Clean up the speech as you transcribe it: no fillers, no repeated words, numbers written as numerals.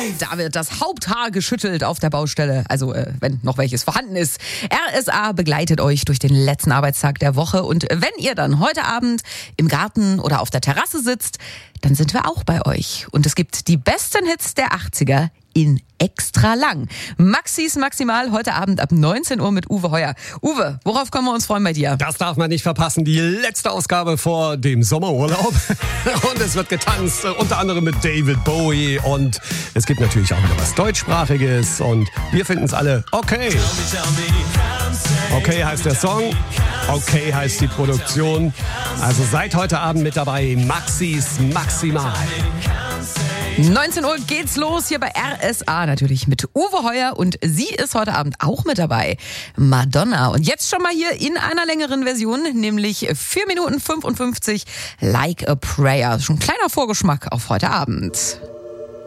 Da wird das Haupthaar geschüttelt auf der Baustelle, also wenn noch welches vorhanden ist. RSA begleitet euch durch den letzten Arbeitstag der Woche und wenn ihr dann heute Abend im Garten oder auf der Terrasse sitzt, dann sind wir auch bei euch. Und es gibt die besten Hits der 80er in extra lang. Maxis Maximal heute Abend ab 19 Uhr mit Uwe Heuer. Uwe, worauf können wir uns freuen bei dir? Das darf man nicht verpassen. Die letzte Ausgabe vor dem Sommerurlaub. Und es wird getanzt, unter anderem mit David Bowie. Und es gibt natürlich auch wieder was Deutschsprachiges. Und wir finden es alle okay. Okay heißt der Song. Okay heißt die Produktion. Also seid heute Abend mit dabei. Maxis Maximal. 19 Uhr geht's los hier bei RSA natürlich mit Uwe Heuer und sie ist heute Abend auch mit dabei, Madonna. Und jetzt schon mal hier in einer längeren Version, nämlich 4 Minuten 55, Like a Prayer. Schon ein kleiner Vorgeschmack auf heute Abend.